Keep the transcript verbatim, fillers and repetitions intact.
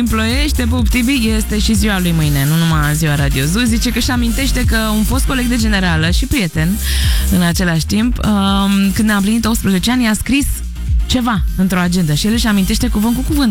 în Ploiești, pup Tibi, este și ziua lui mâine, nu numai ziua Radio Zoo. Zice că își amintește că un fost coleg de generală și prieten în același timp, când a împlinit optsprezece ani, a scris ceva într-o agendă și el își amintește cuvânt cu cuvânt